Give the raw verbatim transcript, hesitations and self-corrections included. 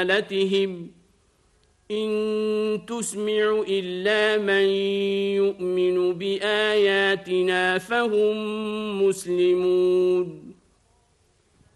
ضلالتهم إن تسمع إلا من يؤمن بآياتنا فهم مسلمون